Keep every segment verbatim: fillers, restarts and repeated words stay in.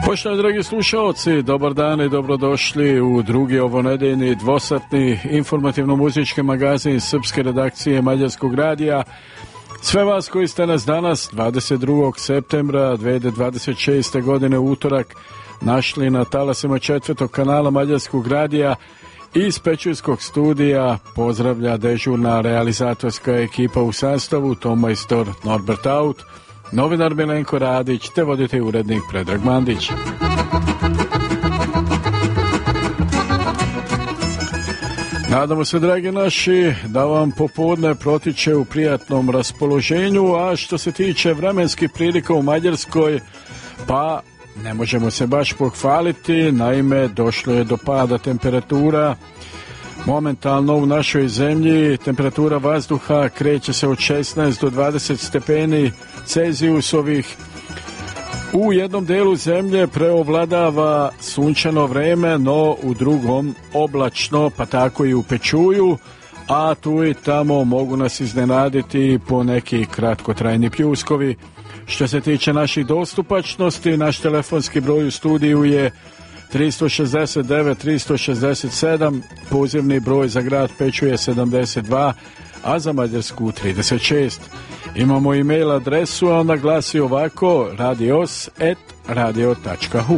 Poštovani dragi slušalci, dobar dan i dobrodošli u drugi ovonedeljni dvosatni informativno-muzički magazin srpske redakcije Mađarskog radija. Sve vas koji ste nas danas, dvadeset drugog septembra dve hiljade dvadeset šeste. godine, utorak, našli na talasima četvrtog kanala Mađarskog radija iz Pećujskog studija, pozdravlja dežurna realizatorska ekipa u sastavu, tomajstor Norbert Aut, novinar Milenko Radić te voditelj urednik Predrag Mandić. Nadamo se, dragi naši, da vam popodne protiče u prijatnom raspoloženju, a što se tiče vremenskih prilika u Mađarskoj, pa ne možemo se baš pohvaliti, naime došlo je do pada temperatura. Momentalno u našoj zemlji temperatura vazduha kreće se od šesnaest do dvadeset stepeni Celzijusovih. U jednom delu zemlje preovladava sunčano vreme, no u drugom oblačno, pa tako i u Pečuju, a tu i tamo mogu nas iznenaditi po neki kratkotrajni pljuskovi. Što se tiče naših dostupačnosti, naš telefonski broj u studiju je tri šest devet tri šest sedam, pozivni broj za grad Pečuje sedamdeset dva, a za Mađarsku trideset šest. Imamo e-mail adresu, a ona glasi ovako: radios at radio tačka hu.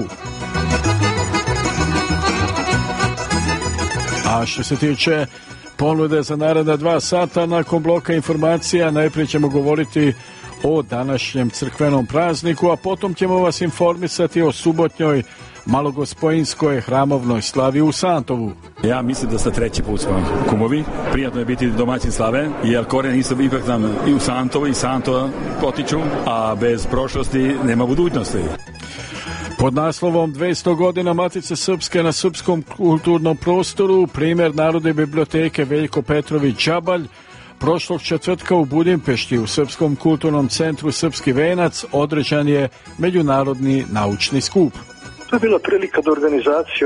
A što se tiče ponude za naredna dva sata, nakon bloka informacija najprije ćemo govoriti o današnjem crkvenom prazniku, a potom ćemo vas informisati o subotnjoj malogospojinskoj hramovnoj slavi u Santovu. Ja mislim da ste treći put smo kumovi. Prijatno je biti domaćin slave, jer korijeni su ipak nam i u Santovu i Santova potiču, a bez prošlosti nema budućnosti. Pod naslovom dvesta godina Matice Srpske na srpskom kulturnom prostoru, primjer Narodne biblioteke Veljko Petrović Đabalj, prošlog četvrtka u Budimpešti u Srpskom kulturnom centru Srpski venac održan je međunarodni naučni skup. To je bila prilika da organizacija